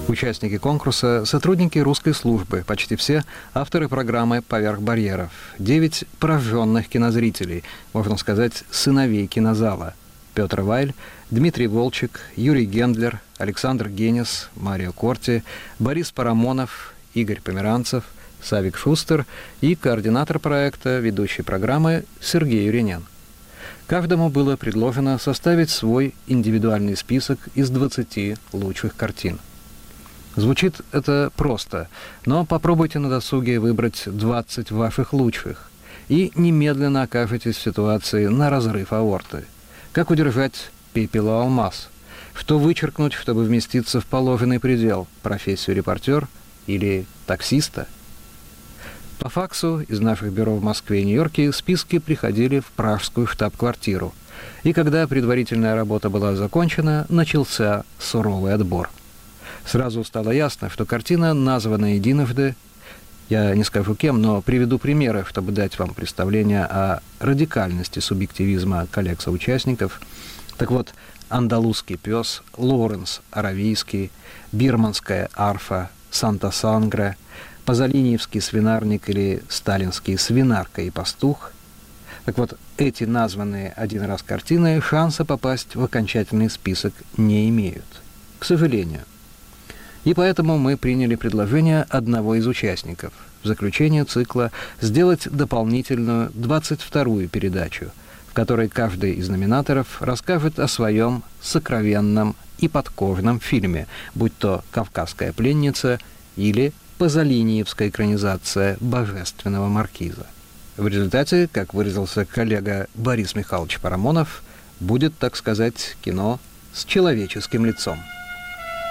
Участники конкурса – сотрудники русской службы, почти все авторы программы «Поверх барьеров». 9 прожженных кинозрителей, можно сказать, сыновей кинозала. Петр Вайль, Дмитрий Волчек, Юрий Гендлер, Александр Генис, Марио Корти, Борис Парамонов, Игорь Померанцев, Савик Шустер и координатор проекта, ведущей программы Сергей Юринен. Каждому было предложено составить свой индивидуальный список из 20 лучших картин. Звучит это просто, но попробуйте на досуге выбрать 20 ваших лучших, и немедленно окажетесь в ситуации на разрыв аорты. Как удержать пепел и алмаз? Что вычеркнуть, чтобы вместиться в положенный предел? Профессию репортер или таксиста? По факсу из наших бюро в Москве и Нью-Йорке списки приходили в пражскую штаб-квартиру. И когда предварительная работа была закончена, начался суровый отбор. Сразу стало ясно, что картина названа единожды. Я не скажу кем, но приведу примеры, чтобы дать вам представление о радикальности субъективизма коллег-соучастников. Так вот, «Андалузский пес», «Лоуренс Аравийский», «Бирманская арфа», «Санта-Сангре», «Пазолиниевский свинарник» или «Сталинский свинарка и пастух». Так вот, эти названные один раз картины шанса попасть в окончательный список не имеют, к сожалению. И поэтому мы приняли предложение одного из участников в заключение цикла сделать дополнительную 22-ю передачу, в которой каждый из номинаторов расскажет о своем сокровенном и подкожном фильме, будь то «Кавказская пленница» или пазолиниевская экранизация «Божественного маркиза». В результате, как выразился коллега Борис Михайлович Парамонов, будет, так сказать, кино с человеческим лицом.